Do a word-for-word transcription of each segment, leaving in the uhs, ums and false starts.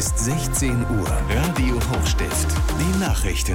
sechzehn Uhr, Radio Hochstift, die Nachrichten.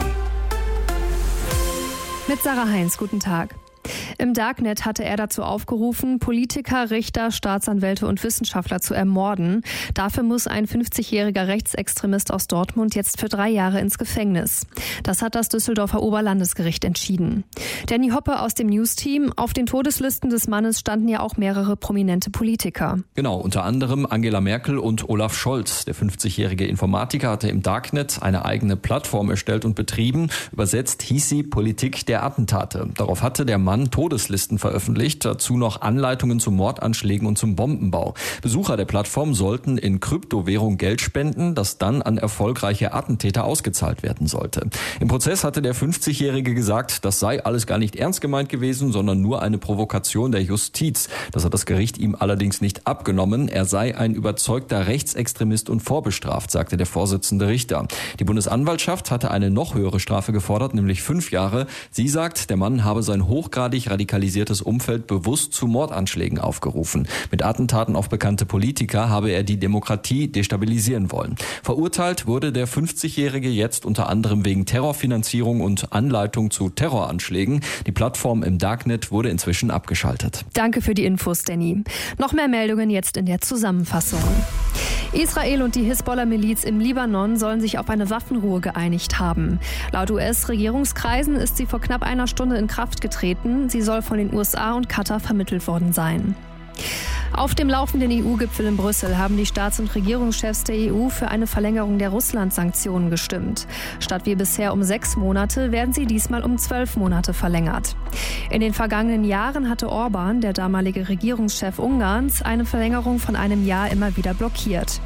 Mit Sarah Heinz, guten Tag. Im Darknet hatte er dazu aufgerufen, Politiker, Richter, Staatsanwälte und Wissenschaftler zu ermorden. Dafür muss ein fünfzigjähriger Rechtsextremist aus Dortmund jetzt für drei Jahre ins Gefängnis. Das hat das Düsseldorfer Oberlandesgericht entschieden. Danny Hoppe aus dem News-Team. Auf den Todeslisten des Mannes standen ja auch mehrere prominente Politiker. Genau, unter anderem Angela Merkel und Olaf Scholz. Der fünfzigjährige Informatiker hatte im Darknet eine eigene Plattform erstellt und betrieben. Übersetzt hieß sie Politik der Attentate. Darauf hatte der Mann Todeslisten veröffentlicht, dazu noch Anleitungen zu Mordanschlägen und zum Bombenbau. Besucher der Plattform sollten in Kryptowährung Geld spenden, das dann an erfolgreiche Attentäter ausgezahlt werden sollte. Im Prozess hatte der fünfzigjährige gesagt, das sei alles gar nicht ernst gemeint gewesen, sondern nur eine Provokation der Justiz. Das hat das Gericht ihm allerdings nicht abgenommen. Er sei ein überzeugter Rechtsextremist und vorbestraft, sagte der Vorsitzende Richter. Die Bundesanwaltschaft hatte eine noch höhere Strafe gefordert, nämlich fünf Jahre. Sie sagt, der Mann habe sein hochgradig radikalisiertes Umfeld bewusst zu Mordanschlägen aufgerufen. Mit Attentaten auf bekannte Politiker habe er die Demokratie destabilisieren wollen. Verurteilt wurde der fünfzigjährige jetzt unter anderem wegen Terrorfinanzierung und Anleitung zu Terroranschlägen. Die Plattform im Darknet wurde inzwischen abgeschaltet. Danke für die Infos, Danny. Noch mehr Meldungen jetzt in der Zusammenfassung. Israel und die Hisbollah-Miliz im Libanon sollen sich auf eine Waffenruhe geeinigt haben. Laut U S-Regierungskreisen ist sie vor knapp einer Stunde in Kraft getreten. Sie soll von den U S A und Katar vermittelt worden sein. Auf dem laufenden E U-Gipfel in Brüssel haben die Staats- und Regierungschefs der E U für eine Verlängerung der Russland-Sanktionen gestimmt. Statt wie bisher um sechs Monate werden sie diesmal um zwölf Monate verlängert. In den vergangenen Jahren hatte Orban, der damalige Regierungschef Ungarns, eine Verlängerung von einem Jahr immer wieder blockiert.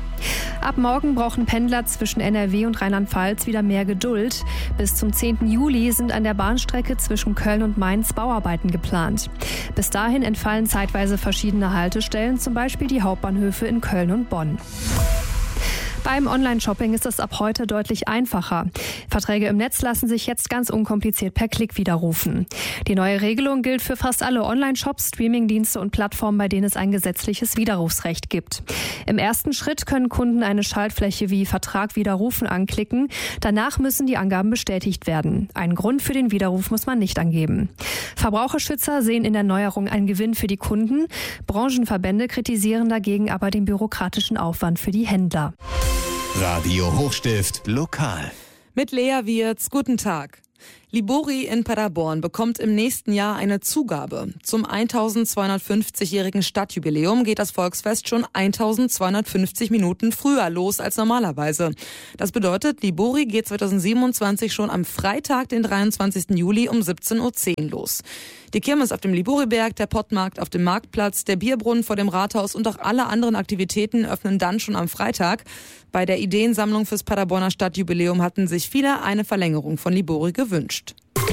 Ab morgen brauchen Pendler zwischen N R W und Rheinland-Pfalz wieder mehr Geduld. Bis zum zehnten Juli sind an der Bahnstrecke zwischen Köln und Mainz Bauarbeiten geplant. Bis dahin entfallen zeitweise verschiedene Haltestellen, zum Beispiel die Hauptbahnhöfe in Köln und Bonn. Beim Online-Shopping ist es ab heute deutlich einfacher. Verträge im Netz lassen sich jetzt ganz unkompliziert per Klick widerrufen. Die neue Regelung gilt für fast alle Online-Shops, Streaming-Dienste und Plattformen, bei denen es ein gesetzliches Widerrufsrecht gibt. Im ersten Schritt können Kunden eine Schaltfläche wie Vertrag widerrufen anklicken. Danach müssen die Angaben bestätigt werden. Einen Grund für den Widerruf muss man nicht angeben. Verbraucherschützer sehen in der Neuerung einen Gewinn für die Kunden. Branchenverbände kritisieren dagegen aber den bürokratischen Aufwand für die Händler. Radio Hochstift Lokal. Mit Lea Wirz, guten Tag. Libori in Paderborn bekommt im nächsten Jahr eine Zugabe. Zum eintausendzweihundertfünfzigjährigen Stadtjubiläum geht das Volksfest schon eintausendzweihundertfünfzig Minuten früher los als normalerweise. Das bedeutet, Libori geht zweitausendsiebenundzwanzig schon am Freitag, den dreiundzwanzigsten Juli um siebzehn Uhr zehn los. Die Kirmes auf dem Liboriberg, der Pottmarkt auf dem Marktplatz, der Bierbrunnen vor dem Rathaus und auch alle anderen Aktivitäten öffnen dann schon am Freitag. Bei der Ideensammlung fürs Paderborner Stadtjubiläum hatten sich viele eine Verlängerung von Libori gewünscht.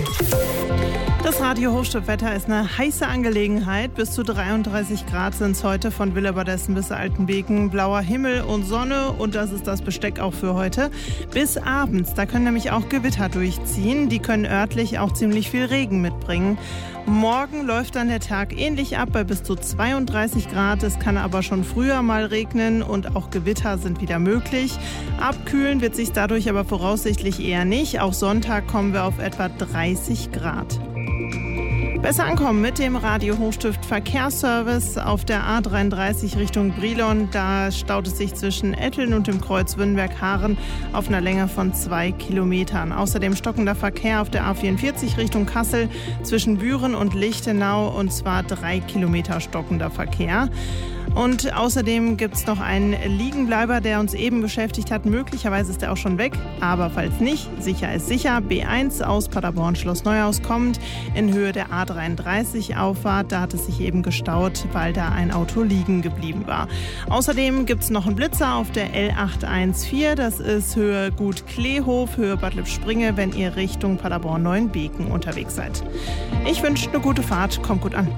Das Radio Hochstift-Wetter ist eine heiße Angelegenheit. Bis zu dreiunddreißig Grad sind es heute von Willebadessen bis Altenbeken. Blauer Himmel und Sonne, und das ist das Besteck auch für heute. Bis abends, da können nämlich auch Gewitter durchziehen. Die können örtlich auch ziemlich viel Regen mitbringen. Morgen läuft dann der Tag ähnlich ab bei bis zu zweiunddreißig Grad. Es kann aber schon früher mal regnen und auch Gewitter sind wieder möglich. Abkühlen wird sich dadurch aber voraussichtlich eher nicht. Auch Sonntag kommen wir auf etwa dreißig Grad. Besser ankommen mit dem Radio Hochstift Verkehrsservice auf der A dreiunddreißig Richtung Brilon. Da staut es sich zwischen Etteln und dem Kreuz Wünnberg-Haaren auf einer Länge von zwei Kilometern. Außerdem stockender Verkehr auf der A vierundvierzig Richtung Kassel zwischen Büren und Lichtenau, und zwar drei Kilometer stockender Verkehr. Und außerdem gibt es noch einen Liegenbleiber, der uns eben beschäftigt hat. Möglicherweise ist er auch schon weg, aber falls nicht, sicher ist sicher. B eins aus Paderborn Schloss Neuhaus kommend in Höhe der A dreiunddreißig Auffahrt. Da hat es sich eben gestaut, weil da ein Auto liegen geblieben war. Außerdem gibt es noch einen Blitzer auf der L acht eins vier. Das ist Höhe Gut Kleehof, Höhe Bad Lippspringe, wenn ihr Richtung Paderborn-Neuenbeken unterwegs seid. Ich wünsche eine gute Fahrt, kommt gut an.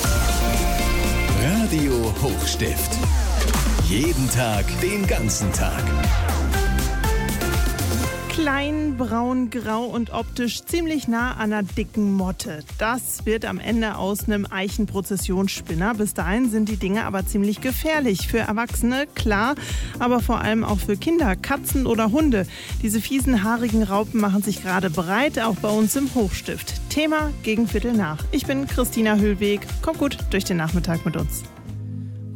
Radio Hochstift. Jeden Tag, den ganzen Tag. Klein, braun, grau und optisch ziemlich nah an einer dicken Motte. Das wird am Ende aus einem Eichenprozessionsspinner. Bis dahin sind die Dinge aber ziemlich gefährlich. Für Erwachsene, klar, aber vor allem auch für Kinder, Katzen oder Hunde. Diese fiesen, haarigen Raupen machen sich gerade bereit, auch bei uns im Hochstift. Thema gegen Viertel nach. Ich bin Christina Höhlweg. Kommt gut durch den Nachmittag mit uns.